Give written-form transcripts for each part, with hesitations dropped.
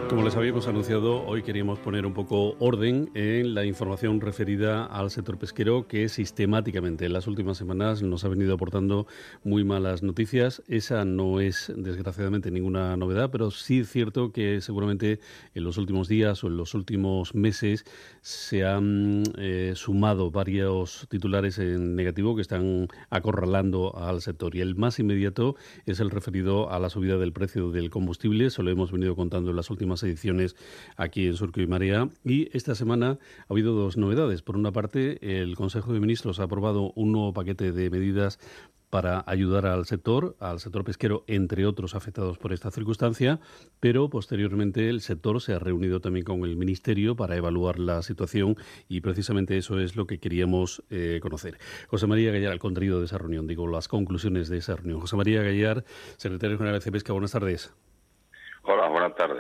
Como les habíamos anunciado, hoy queríamos poner un poco orden en la información referida al sector pesquero que sistemáticamente en las últimas semanas nos ha venido aportando muy malas noticias. Esa no es, desgraciadamente, ninguna novedad, pero sí es cierto que seguramente en los últimos días o en los últimos meses se han sumado varios titulares en negativo que están acorralando al sector. Y el más inmediato es el referido a la subida del precio del combustible. Se lo hemos venido contando en las últimas ediciones aquí en Surco y Marea, y esta semana ha habido dos novedades. Por una parte, el Consejo de Ministros ha aprobado un nuevo paquete de medidas para ayudar al sector pesquero, entre otros afectados por esta circunstancia, pero posteriormente el sector se ha reunido también con el Ministerio para evaluar la situación y precisamente eso es lo que queríamos conocer. José María Gallar, el contenido de esa reunión, digo, las conclusiones de esa reunión. José María Gallar, secretario general de Pesca, buenas tardes. Hola, buenas tardes.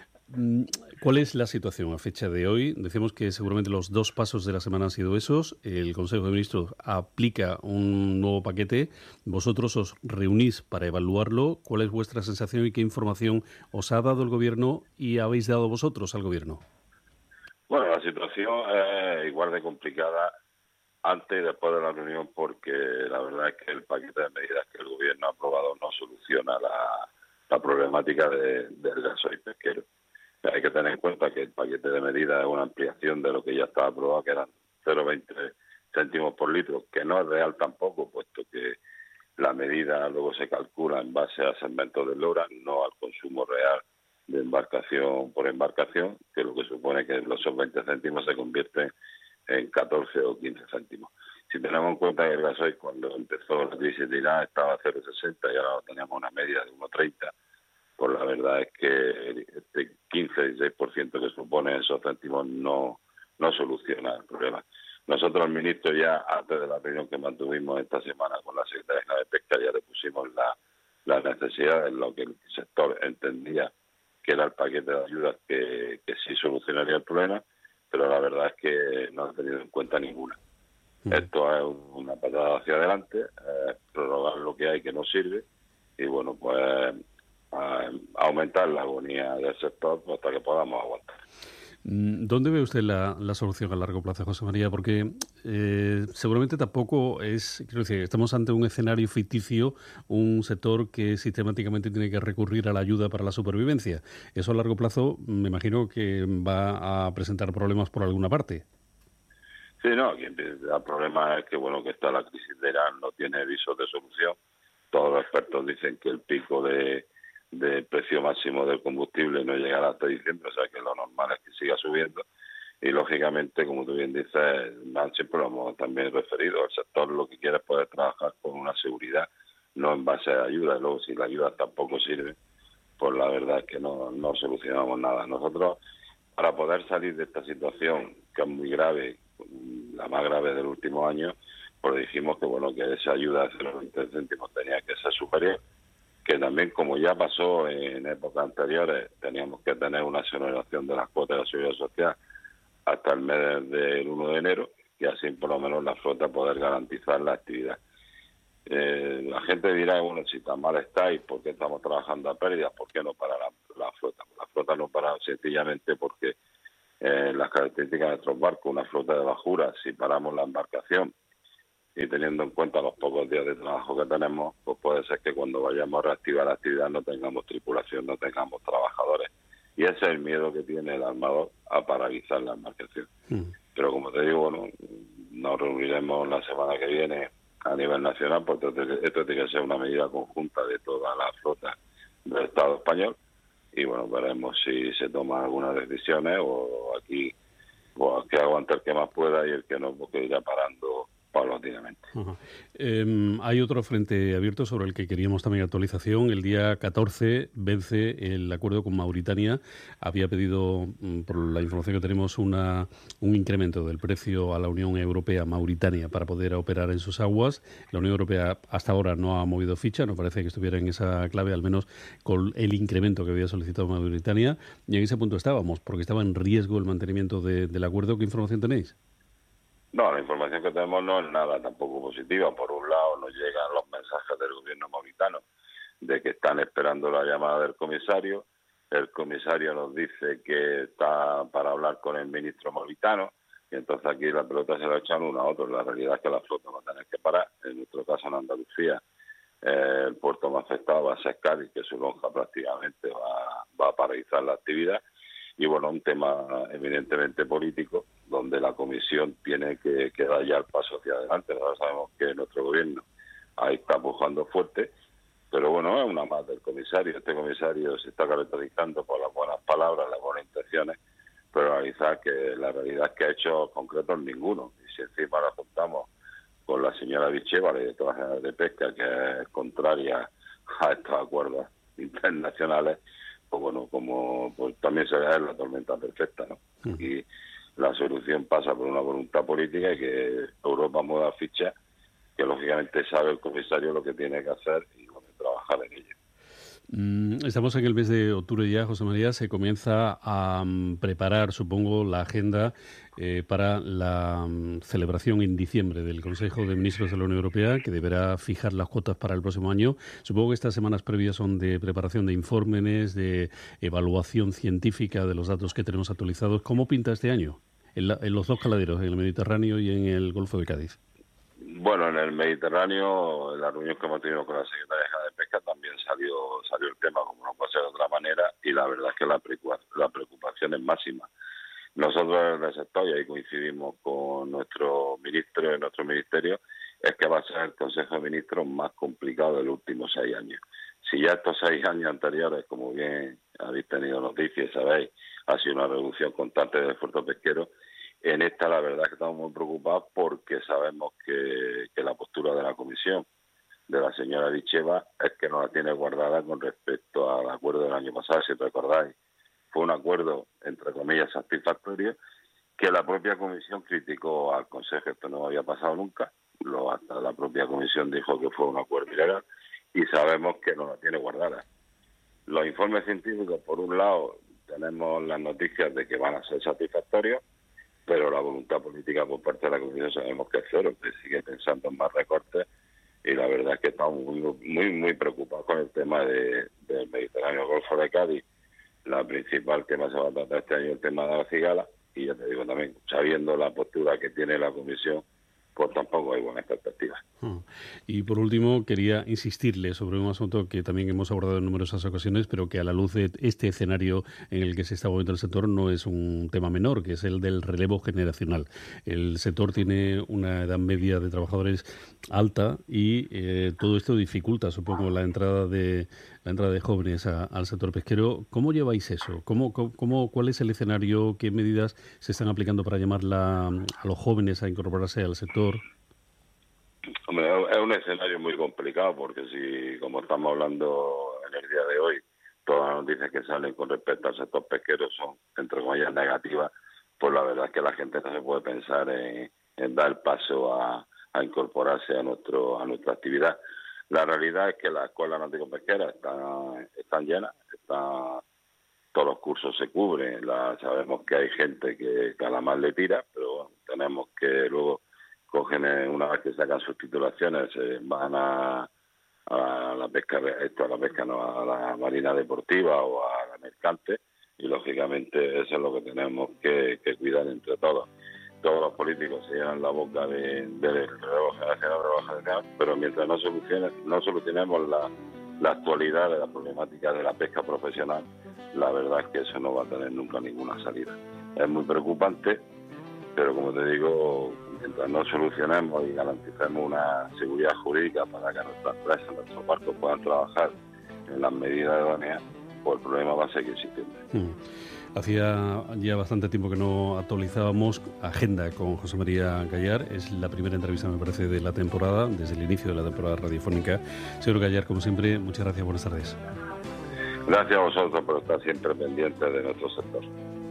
¿Cuál es la situación a fecha de hoy? Decimos que seguramente los dos pasos de la semana han sido esos. El Consejo de Ministros aplica un nuevo paquete. Vosotros os reunís para evaluarlo. ¿Cuál es vuestra sensación y qué información os ha dado el Gobierno y habéis dado vosotros al Gobierno? Bueno, la situación es igual de complicada antes y después de la reunión porque la verdad es que el paquete de medidas que el Gobierno ha aprobado no soluciona la problemática del gasoil pesquero. Hay que tener en cuenta que el paquete de medidas es una ampliación de lo que ya estaba aprobado, que eran 0,20 céntimos por litro, que no es real tampoco, puesto que la medida luego se calcula en base a segmentos de LORA, no al consumo real de embarcación por embarcación, que lo que supone que los 20 céntimos se convierten en 14 o 15 céntimos. Si tenemos en cuenta que el gasoil cuando empezó la crisis de Irán estaba a 0,60 y ahora teníamos una media de 1,30, pues la verdad es que este 15-16% que supone esos céntimos no soluciona el problema. Nosotros al ministro ya, antes de la reunión que mantuvimos esta semana con la Secretaría de Pesca, ya le pusimos las necesidades, lo que el sector entendía que era el paquete de ayudas que sí solucionaría el problema, pero la verdad es que no ha tenido en cuenta ninguna. Esto es una patada hacia adelante, prorrogar lo que hay que no sirve y bueno, pues aumentar la agonía del sector hasta que podamos aguantar. ¿Dónde ve usted la solución a largo plazo, José María? Porque seguramente tampoco es, quiero decir, estamos ante un escenario ficticio, un sector que sistemáticamente tiene que recurrir a la ayuda para la supervivencia. Eso a largo plazo me imagino que va a presentar problemas por alguna parte. Sí, no, aquí el problema es que bueno, que está la crisis de Irán, no tiene visos de solución. Todos los expertos dicen que el pico del precio máximo del combustible no llegará hasta diciembre, o sea que lo normal es que siga subiendo. Y lógicamente, como tú bien dices, siempre lo hemos también referido, el sector lo que quiere es poder trabajar con una seguridad, no en base a ayuda. Luego, si la ayuda tampoco sirve, pues la verdad es que no solucionamos nada. Nosotros, para poder salir de esta situación, que es muy grave, la más grave del último año, pues dijimos que bueno, que esa ayuda de 0,20 céntimos tenía que ser superior, que también, como ya pasó en épocas anteriores, teníamos que tener una exoneración de las cuotas de la seguridad social hasta el mes del 1 de enero, y así por lo menos la flota poder garantizar la actividad. La gente dirá, bueno, si tan mal estáis, ¿por qué estamos trabajando a pérdidas? ¿Por qué no para la flota? La flota no para sencillamente porque las características de nuestros barcos, una flota de bajura, si paramos la embarcación y teniendo en cuenta los pocos días de trabajo que tenemos, pues puede ser que cuando vayamos a reactivar la actividad no tengamos tripulación, no tengamos trabajadores. Y ese es el miedo que tiene el armador a paralizar la embarcación. Pero como te digo, bueno, nos reuniremos la semana que viene a nivel nacional, porque esto tiene que ser una medida conjunta de toda la flota del Estado español. Y bueno, veremos si se toman algunas decisiones o aquí pues, que aguante el que más pueda y el que no, porque irá parando paulatinamente. Hay otro frente abierto sobre el que queríamos también actualización. El día 14 vence el acuerdo con Mauritania. Había pedido, por la información que tenemos, un incremento del precio a la Unión Europea Mauritania para poder operar en sus aguas. La Unión Europea hasta ahora no ha movido ficha, no parece que estuviera en esa clave, al menos con el incremento que había solicitado Mauritania. Y en ese punto estábamos, porque estaba en riesgo el mantenimiento del acuerdo. ¿Qué información tenéis? No, la información que tenemos no es nada tampoco positiva. Por un lado nos llegan los mensajes del gobierno mauritano de que están esperando la llamada del comisario, el comisario nos dice que está para hablar con el ministro Moritano, y entonces aquí la pelota se la echan uno a otro. La realidad es que la flota va a tener que parar. En nuestro caso, en Andalucía, el puerto más afectado va a ser Cádiz, que su lonja prácticamente va a paralizar la actividad. Y bueno, un tema evidentemente político, donde la comisión tiene que dar ya el paso hacia adelante. Ahora sabemos que nuestro gobierno ahí está empujando fuerte, pero bueno, es una más del comisario. Este comisario se está caracterizando por las buenas palabras, las buenas intenciones, pero analizar que la realidad es que ha hecho concretos ninguno. Y si encima lo juntamos con la señora Vicheva, la directora general de Pesca, que es contraria a estos acuerdos internacionales, pues bueno, pues también se ve la tormenta perfecta, ¿no? Y la solución pasa por una voluntad política y que Europa mueva ficha, que lógicamente sabe el comisario lo que tiene que hacer y bueno, trabajar en ello. Estamos en el mes de octubre ya, José María. Se comienza a preparar, supongo, la agenda para la celebración en diciembre del Consejo de Ministros de la Unión Europea, que deberá fijar las cuotas para el próximo año. Supongo que estas semanas previas son de preparación de informes, de evaluación científica de los datos que tenemos actualizados. ¿Cómo pinta este año en los dos caladeros, en el Mediterráneo y en el Golfo de Cádiz? Bueno, en el Mediterráneo, en la reunión que hemos tenido con la Secretaría de Pesca también salió el tema, como no puede ser de otra manera, y la verdad es que la preocupación es máxima. Nosotros en el sector, y ahí coincidimos con nuestro ministro y nuestro ministerio, es que va a ser el Consejo de Ministros más complicado de los últimos 6 años. Si ya estos 6 años anteriores, como bien habéis tenido noticias, sabéis, ha sido una reducción constante del esfuerzo pesquero, en esta la verdad es que estamos muy preocupados porque sabemos que la postura de la Comisión, de la señora Vicheva, es que no la tiene guardada con respecto al acuerdo del año pasado. Si recordáis, fue un acuerdo, entre comillas, satisfactorio, que la propia Comisión criticó al Consejo. Esto no había pasado nunca. Hasta la propia Comisión dijo que fue un acuerdo ilegal y sabemos que no la tiene guardada. Los informes científicos, por un lado, tenemos las noticias de que van a ser satisfactorios, pero la voluntad política por parte de la Comisión sabemos que es cero, que sigue pensando en más recortes, y la verdad es que estamos muy preocupados con el tema del Mediterráneo, Golfo de Cádiz. La principal tema se va a tratar este año el tema de la cigala, y ya te digo también, sabiendo la postura que tiene la Comisión, pues tampoco hay buenas perspectivas. Y por último, quería insistirle sobre un asunto que también hemos abordado en numerosas ocasiones, pero que a la luz de este escenario en el que se está moviendo el sector no es un tema menor, que es el del relevo generacional. El sector tiene una edad media de trabajadores alta y todo esto dificulta, supongo, la entrada de jóvenes al sector pesquero. ¿Cómo lleváis eso? ¿Cuál es el escenario? ¿Qué medidas se están aplicando para llamar a los jóvenes a incorporarse al sector? Hombre, es un escenario muy complicado porque si, como estamos hablando en el día de hoy, todas las noticias que salen con respecto al sector pesquero son, entre comillas, negativas, pues la verdad es que la gente no se puede pensar en dar el paso a incorporarse a nuestra actividad. La realidad es que las escuelas náutico-pesqueras están llenas, todos los cursos se cubren, sabemos que hay gente que a la más le tira, pero bueno, tenemos que luego cogen, una vez que sacan sus titulaciones, van a la pesca, a la marina deportiva o a la mercante, y lógicamente eso es lo que tenemos que cuidar entre todos. Todos los políticos se llenan la boca del relevo generacional, pero mientras no solucionemos la actualidad de la problemática de la pesca profesional, la verdad es que eso no va a tener nunca ninguna salida. Es muy preocupante, pero como te digo, mientras no solucionemos y garanticemos una seguridad jurídica para que nuestras empresas, nuestros barcos puedan trabajar en las medidas idóneas, pues el problema va a seguir existiendo. Hacía ya bastante tiempo que no actualizábamos agenda con José María Gayar. Es la primera entrevista, me parece, de la temporada, desde el inicio de la temporada radiofónica. Señor Gayar, como siempre, muchas gracias, buenas tardes. Gracias a vosotros por estar siempre pendientes de nuestro sector.